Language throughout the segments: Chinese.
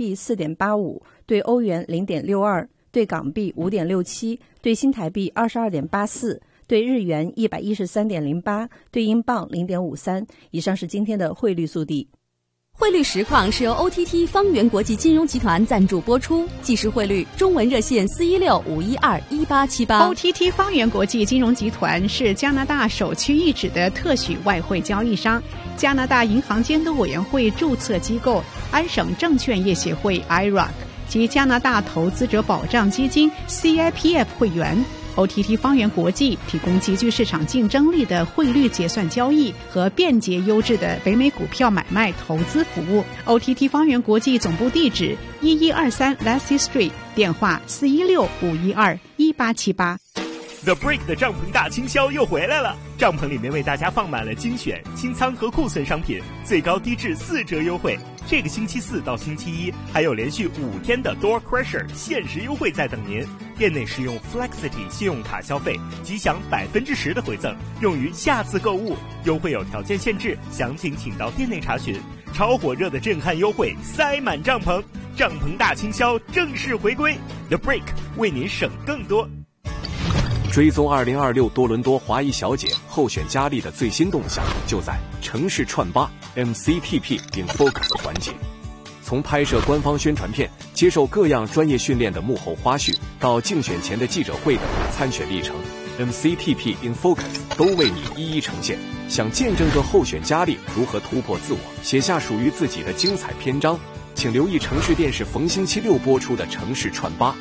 币 4.85， 对欧元 0.62， 对港币 5.67， 对新台币 22.84， 对日元 113.08， 对英镑 0.53。 以上是今天的汇率速递。 汇率实况是由 OTT 方圆国际金融集团赞助播出，即时汇率中文热线416-512-1878。 OTT 方圆国际金融集团是加拿大首屈一指的特许外汇交易商，加拿大银行监督委员会注册机构安省证券业协会 IROC 及加拿大投资者保障基金 CIPF 会员。OTT 方圆国际提供极具市场竞争力的汇率结算交易和便捷优质的北美股票买卖投资服务。OTT 方圆国际总部地址1123 Lassie Street， 电话416-512-1878。 The Break 的帐篷大清销又回来了，帐篷里面为大家放满了精选、清仓和库存商品，最高低至4折优惠。这个星期4到星期1还有连续5天的 Door Crusher 限时优惠在等您。店内使用 Flexity 信用卡消费即享10%的回赠，用于下次购物。优惠有条件限制，详情请到店内查询。超火热的震撼优惠塞满帐篷，帐篷大清销正式回归。The Break 为您省更多。 追踪2026多伦多华裔小姐候选佳丽的最新动向，就在城市串吧 MCTP in Focus 环节。从拍摄官方宣传片、接受各样专业训练的幕后花絮，到竞选前的记者会等参选历程， MCTP in Focus 都为你一一呈现。想见证这候选佳丽如何突破自我，写下属于自己的精彩篇章，请留意城市电视逢星期6播出的城市串吧。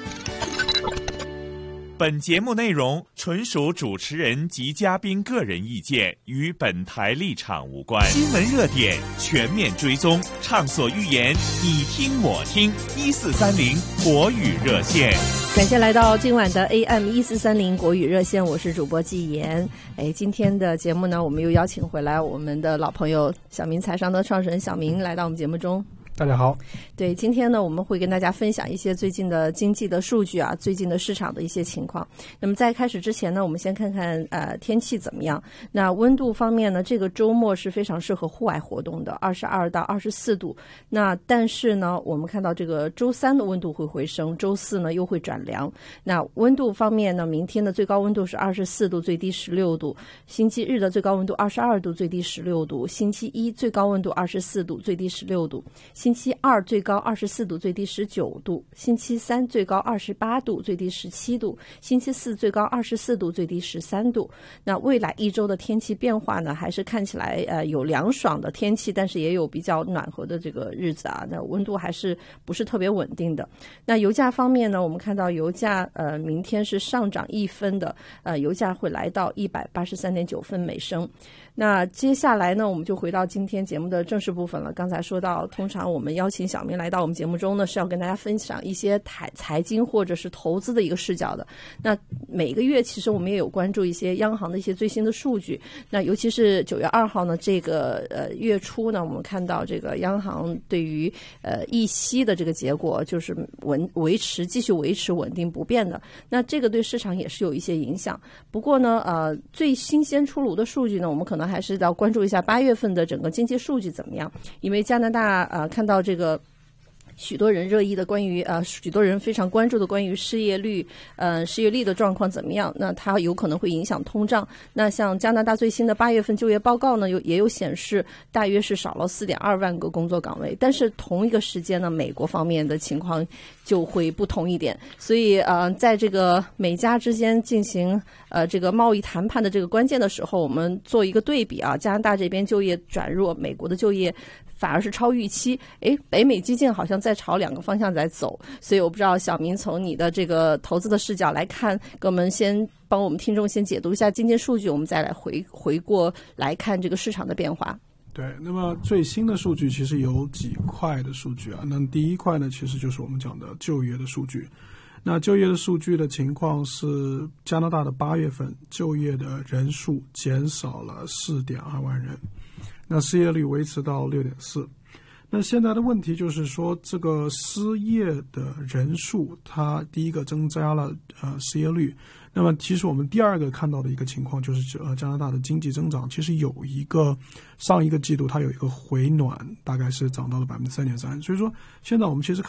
本节目内容纯属主持人及嘉宾个人意见，与本台立场无关。新闻热点全面追踪，畅所欲言，你听我听。1430国语热线。 感谢来到今晚的 AM1430国语热线，我是主播季妍。今天的节目呢，我们又邀请回来我们的老朋友小明财商的创始人小明来到我们节目中。 大家好。 对，今天呢，我们会跟大家分享一些最近的经济的数据啊，最近的市场的一些情况。那么在开始之前呢，我们先看看天气怎么样。那温度方面呢，这个周末是非常适合户外活动的，22到24度。那但是呢，我们看到这个周3的温度会回升，周4呢又会转凉。那温度方面呢，明天的最高温度是24度，最低16度；星期日的最高温度22度，最低16度；星期一最高温度24度，最低16度；星期2最高24度，最低19度；星期3最高28度，最低17度；星期4最高24度，最低13度。那未来一周的天气变化呢，还是看起来有凉爽的天气，但是也有比较暖和的这个日子啊。那温度还是不是特别稳定的。那油价方面呢，我们看到油价明天是上涨1分的，油价会来到183.9分每升。那接下来呢，我们就回到今天节目的正式部分了。刚才说到，通常我们邀请小明来到我们节目中呢，是要跟大家分享一些财经或者是投资的一个视角的。那每个月其实我们也有关注一些央行的一些最新的数据。那尤其是9月2号呢，这个月初呢，我们看到这个央行对于议息的这个结果就是继续维持稳定不变的。那这个对市场也是有一些影响。不过呢，最新鲜出炉的数据呢，我们可能还是要关注一下8月份的整个经济数据怎么样，因为加拿大看到这个许多人热议的关于许多人非常关注的关于失业率的状况怎么样，那它有可能会影响通胀。那像加拿大最新的8月份就业报告呢，也有显示大约是少了4.2万个工作岗位，但是同一个时间呢，美国方面的情况就会不同一点。所以在这个美加之间进行这个贸易谈判的这个关键的时候，我们做一个对比啊，加拿大这边就业转弱，美国的就业反而是超预期。北美基建好像在朝2个方向在走，所以我不知道小明从你的这个投资的视角来看，给我们先帮我们听众先解读一下经济数据，我们再来回过来看这个市场的变化。 对，那么最新的数据其实有几块的数据啊。那第一块呢，其实就是我们讲的就业的数据。那就业的数据的情况是，加拿大的8月份就业的人数减少了4.2万人，那失业率维持到 6.4%。那现在的问题就是说，这个失业的人数它第一个增加了失业率。那么其实我们第二个看到的一个情况就是加拿大的经济增长其实有一个上一个季度它有一个回暖，大概是涨到了 3.3%。 所以说现在我们其实